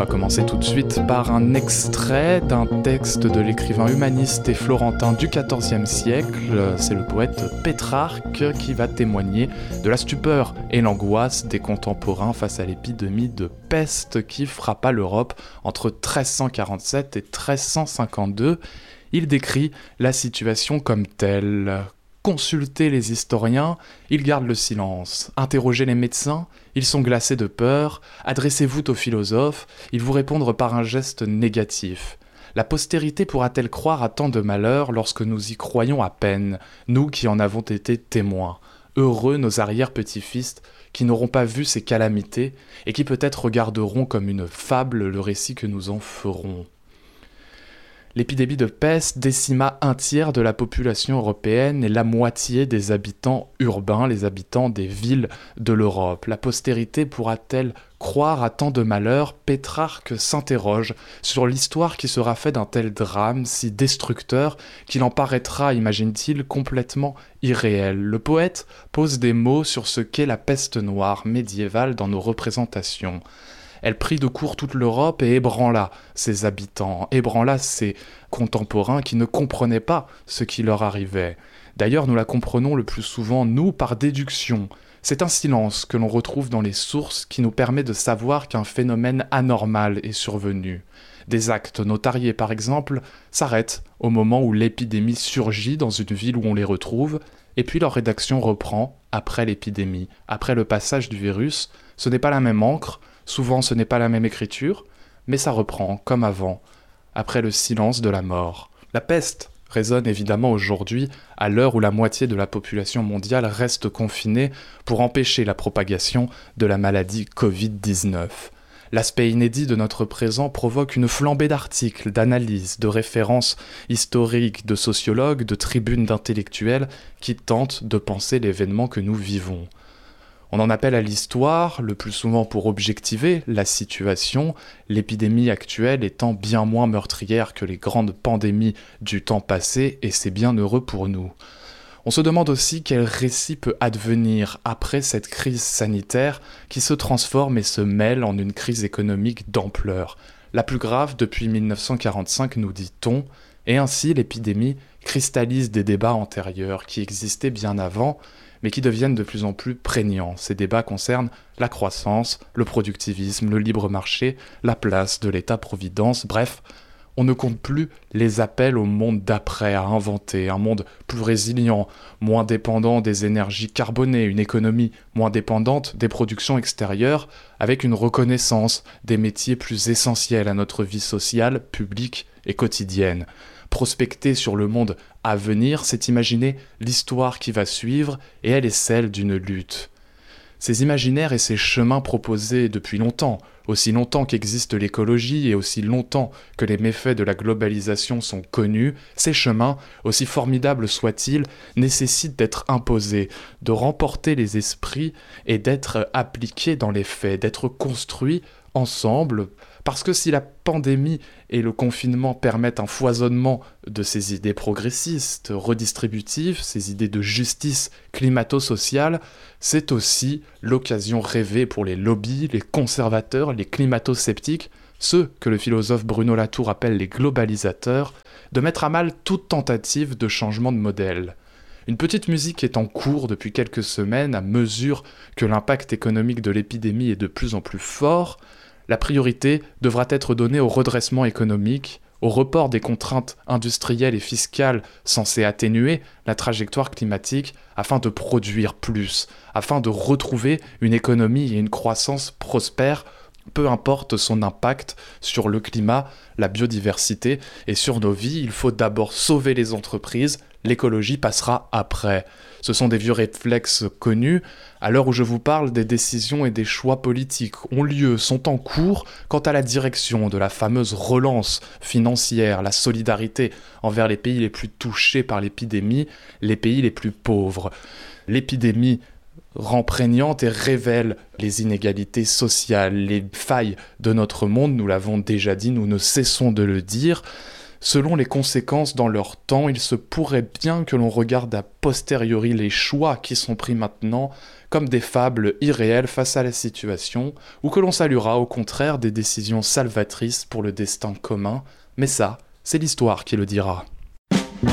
va commencer tout de suite par un extrait d'un texte de l'écrivain humaniste et florentin du XIVe siècle. C'est le poète Pétrarque qui va témoigner de la stupeur et l'angoisse des contemporains face à l'épidémie de peste qui frappa l'Europe entre 1347 et 1352. Il décrit la situation comme telle. Consultez les historiens, ils gardent le silence. Interrogez les médecins, ils sont glacés de peur. Adressez-vous aux philosophes, ils vous répondent par un geste négatif. La postérité pourra-t-elle croire à tant de malheurs lorsque nous y croyons à peine, nous qui en avons été témoins? Heureux nos arrière-petits-fils qui n'auront pas vu ces calamités et qui peut-être regarderont comme une fable le récit que nous en ferons. L'épidémie de peste décima un tiers de la population européenne et la moitié des habitants urbains, les habitants des villes de l'Europe. La postérité pourra-t-elle croire à tant de malheurs? Pétrarque s'interroge sur l'histoire qui sera faite d'un tel drame si destructeur qu'il en paraîtra, imagine-t-il, complètement irréel. Le poète pose des mots sur ce qu'est la peste noire médiévale dans nos représentations. Elle prit de court toute l'Europe et ébranla ses habitants, ébranla ses contemporains qui ne comprenaient pas ce qui leur arrivait. D'ailleurs, nous la comprenons le plus souvent, nous, par déduction. C'est un silence que l'on retrouve dans les sources qui nous permet de savoir qu'un phénomène anormal est survenu. Des actes notariés, par exemple, s'arrêtent au moment où l'épidémie surgit dans une ville où on les retrouve, et puis leur rédaction reprend après l'épidémie, après le passage du virus. Ce n'est pas la même encre, souvent ce n'est pas la même écriture, mais ça reprend comme avant, après le silence de la mort. La peste résonne évidemment aujourd'hui, à l'heure où la moitié de la population mondiale reste confinée pour empêcher la propagation de la maladie Covid-19. L'aspect inédit de notre présent provoque une flambée d'articles, d'analyses, de références historiques, de sociologues, de tribunes d'intellectuels qui tentent de penser l'événement que nous vivons. On en appelle à l'histoire, le plus souvent pour objectiver la situation, l'épidémie actuelle étant bien moins meurtrière que les grandes pandémies du temps passé, et c'est bien heureux pour nous. On se demande aussi quel récit peut advenir après cette crise sanitaire qui se transforme et se mêle en une crise économique d'ampleur. La plus grave depuis 1945, nous dit-on, et ainsi l'épidémie cristallise des débats antérieurs qui existaient bien avant, mais qui deviennent de plus en plus prégnants. Ces débats concernent la croissance, le productivisme, le libre marché, la place de l'État-providence, bref, on ne compte plus les appels au monde d'après à inventer, un monde plus résilient, moins dépendant des énergies carbonées, une économie moins dépendante des productions extérieures, avec une reconnaissance des métiers plus essentiels à notre vie sociale, publique et quotidienne. Prospecter sur le monde à venir, c'est imaginer l'histoire qui va suivre, et elle est celle d'une lutte. Ces imaginaires et ces chemins proposés depuis longtemps, aussi longtemps qu'existe l'écologie et aussi longtemps que les méfaits de la globalisation sont connus, ces chemins, aussi formidables soient-ils, nécessitent d'être imposés, de remporter les esprits et d'être appliqués dans les faits, d'être construits ensemble, parce que si la pandémie et le confinement permettent un foisonnement de ces idées progressistes, redistributives, ces idées de justice climato-sociale, c'est aussi l'occasion rêvée pour les lobbies, les conservateurs, les climato-sceptiques, ceux que le philosophe Bruno Latour appelle les globalisateurs, de mettre à mal toute tentative de changement de modèle. Une petite musique est en cours depuis quelques semaines à mesure que l'impact économique de l'épidémie est de plus en plus fort. La priorité devra être donnée au redressement économique, au report des contraintes industrielles et fiscales censées atténuer la trajectoire climatique afin de produire plus, afin de retrouver une économie et une croissance prospères, peu importe son impact sur le climat, la biodiversité et sur nos vies. Il faut d'abord sauver les entreprises, l'écologie passera après. Ce sont des vieux réflexes connus. À l'heure où je vous parle, des décisions et des choix politiques ont lieu, sont en cours quant à la direction de la fameuse relance financière, la solidarité envers les pays les plus touchés par l'épidémie, les pays les plus pauvres. L'épidémie rend prégnante et révèle les inégalités sociales, les failles de notre monde, nous l'avons déjà dit, nous ne cessons de le dire. Selon les conséquences dans leur temps, il se pourrait bien que l'on regarde a posteriori les choix qui sont pris maintenant comme des fables irréelles face à la situation, ou que l'on saluera au contraire des décisions salvatrices pour le destin commun, mais ça, c'est l'histoire qui le dira.